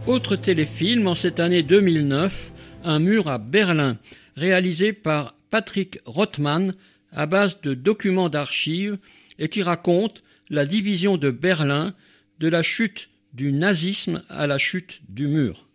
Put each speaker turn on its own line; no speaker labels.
Autre téléfilm en cette année 2009, Un mur à Berlin, réalisé par Patrick Rothman à base de documents d'archives et qui raconte la division de Berlin de la chute du nazisme à la chute du mur.